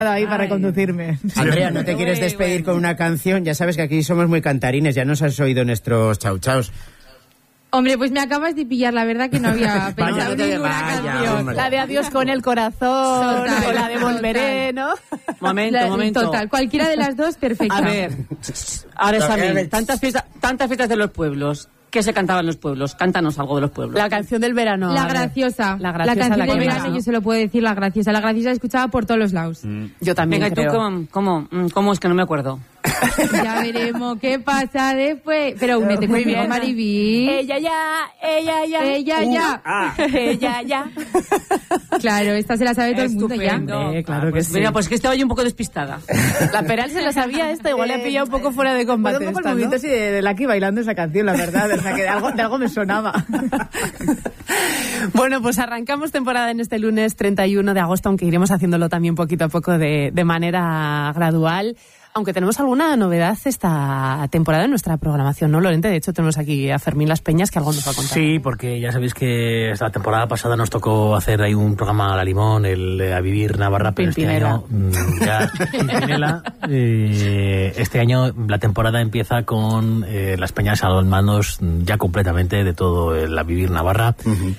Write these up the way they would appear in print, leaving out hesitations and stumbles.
ahí para conducirme. Andrea, ¿no te quieres despedir con una canción? Ya sabes que aquí somos muy cantarines, ya nos has oído nuestros chau-chaus. Hombre, pues me acabas de pillar, la verdad que no había pensado en ninguna canción. Hombre. La de Adiós con el corazón, Total, o la de Volveré, ¿no? Momento. Total, cualquiera de las dos, perfecta. A ver, ahora examen. Tantas fiestas de los pueblos. ¿Qué se cantaba en los pueblos? Cántanos algo de los pueblos. La canción del verano. La graciosa. La graciosa, canción la del que verano, más. yo se lo puedo decir, la graciosa. La graciosa escuchaba por todos los lados. Yo también Venga, creo. ¿y tú cómo es que no me acuerdo? Ya veremos qué pasa después. Pero únete Muy conmigo, bien. Maribí. Ella ya. Ella ya. Ella ya. Claro, esta se la sabe todo el mundo ya. Hombre, claro que sí. Mira, pues que estaba yo un poco despistada. La Peral se la sabía esta, igual le ha pillado un poco fuera de combate. Un poco esta, el ¿no? momento así de Lucky bailando esa canción, la verdad. O sea, que de algo me sonaba. Bueno, pues arrancamos temporada en este lunes 31 de agosto, aunque iremos haciéndolo también poquito a poco de manera gradual. Aunque tenemos alguna novedad esta temporada en nuestra programación, ¿no, Lorente? De hecho, tenemos aquí a Fermín Las Peñas, que algo nos va a contar. Sí, porque ya sabéis que la temporada pasada nos tocó hacer ahí un programa a la limón, el A Vivir Navarra, pero este año ya Pimpinela. Este año la temporada empieza con Las Peñas a los mandos ya completamente de todo el A Vivir Navarra. Uh-huh.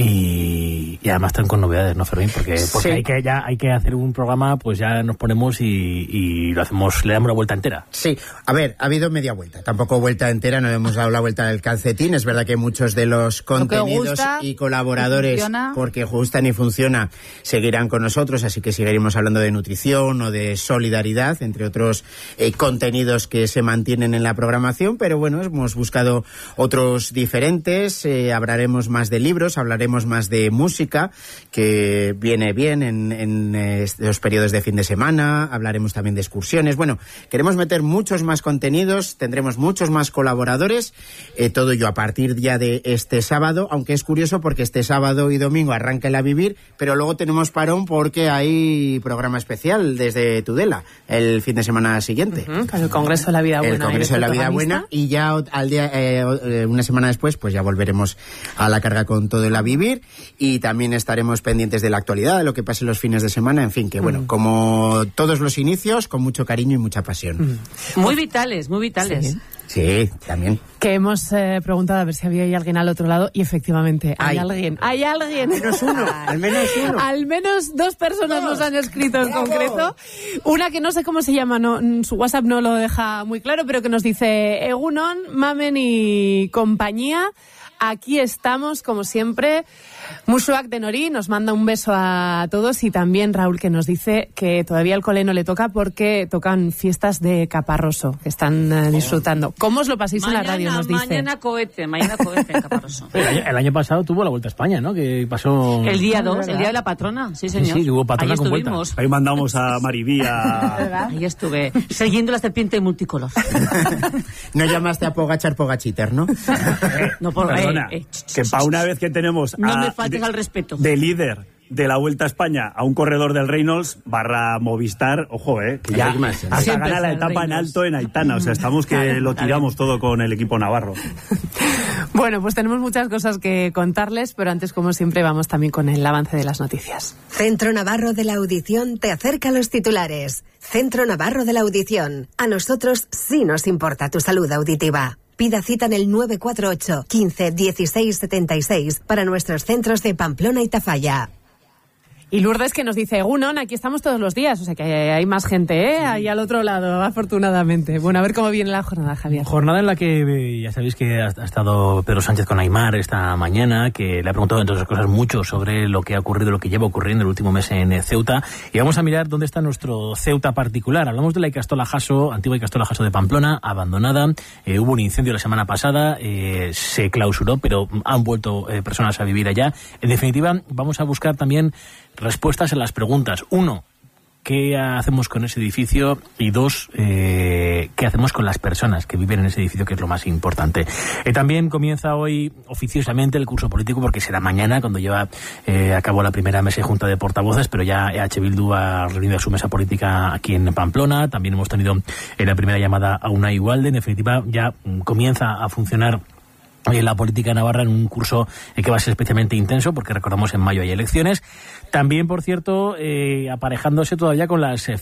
Y además están con novedades, ¿no, Fermín? Porque sí. hay que hacer un programa, pues ya nos ponemos y lo hacemos, le damos la vuelta entera. Sí, a ver, ha habido media vuelta, tampoco vuelta entera, no hemos dado la vuelta del calcetín. Es verdad que muchos de los contenidos y colaboradores, porque gustan y funciona, seguirán con nosotros, así que seguiremos hablando de nutrición o de solidaridad, entre otros contenidos que se mantienen en la programación, pero bueno, hemos buscado otros diferentes, hablaremos más de libros, hablaremos más de música, que viene bien en los periodos de fin de semana, hablaremos también de excursiones. Bueno, queremos meter muchos más contenidos, tendremos muchos más colaboradores, todo ello a partir ya de este sábado, aunque es curioso porque este sábado y domingo arranca el A Vivir, pero luego tenemos parón porque hay programa especial desde Tudela el fin de semana siguiente. Con el Congreso de la Vida Buena. El Congreso de la Vida Buena, y ya al día, una semana después, pues ya volveremos a la carga con todo el A Vivir, y también estaremos pendientes de la actualidad, de lo que pase los fines de semana, en fin, que bueno, como todos los inicios, con mucho cariño y mucha pasión. Muy vitales, muy vitales. Sí, también. Que hemos preguntado a ver si había alguien al otro lado, y efectivamente, hay alguien. ¡Hay alguien! Al menos uno. Al menos dos personas nos han escrito en concreto. Una que no sé cómo se llama, no, su WhatsApp no lo deja muy claro, pero que nos dice: Egunon, Mamen y compañía. Aquí estamos, como siempre. Mushuak de Nori nos manda un beso a todos, y también Raúl, que nos dice que todavía el cole no le toca porque tocan fiestas de Caparroso, que están disfrutando. ¿Cómo os lo paséis en la radio? Nos dice. Mañana cohete en Caparroso. El año pasado tuvo la Vuelta a España, ¿no? Que pasó... El día 2, el día de la patrona, sí señor. Sí, hubo patrona con vuelta. Ahí mandamos a Maribí a... Ahí estuve, siguiendo la serpiente multicolor. No llamaste a Pogachar Pogachiter, ¿no? No, por Perdona, que para una vez que tenemos no me faltes al respeto. De líder de la Vuelta a España a un corredor del Reynolds / Movistar, ojo, que ya hasta gana la etapa en alto en Aitana, o sea, estamos que lo tiramos todo con el equipo navarro. Bueno, pues tenemos muchas cosas que contarles, pero antes, como siempre, vamos también con el avance de las noticias. Centro Navarro de la Audición te acerca a los titulares. Centro Navarro de la Audición. A nosotros sí nos importa tu salud auditiva. Pida cita en el 948 15 16 76 para nuestros centros de Pamplona y Tafalla. Y Lourdes, que nos dice: Egunon, aquí estamos todos los días, o sea que hay más gente, ahí al otro lado, afortunadamente. Bueno, a ver cómo viene la jornada, Javier. Jornada en la que ya sabéis que ha estado Pedro Sánchez con Aimar esta mañana, que le ha preguntado, entre otras cosas, mucho sobre lo que ha ocurrido, lo que lleva ocurriendo el último mes en Ceuta. Y vamos a mirar dónde está nuestro Ceuta particular. Hablamos de la Ikastola Jaso, antigua Ikastola Jaso de Pamplona, abandonada. Hubo un incendio la semana pasada, se clausuró, pero han vuelto personas a vivir allá. En definitiva, vamos a buscar también respuestas a las preguntas. 1, ¿qué hacemos con ese edificio? Y 2, ¿qué hacemos con las personas que viven en ese edificio, que es lo más importante? También comienza hoy oficiosamente el curso político, porque será mañana cuando lleva a cabo la primera mesa y junta de portavoces, pero ya EH Bildu ha reunido su mesa política aquí en Pamplona. También hemos tenido la primera llamada a Unai Ugalde. En definitiva, ya comienza a funcionar la política navarra en un curso que va a ser especialmente intenso, porque recordamos en mayo hay elecciones. También, por cierto, aparejándose todavía con las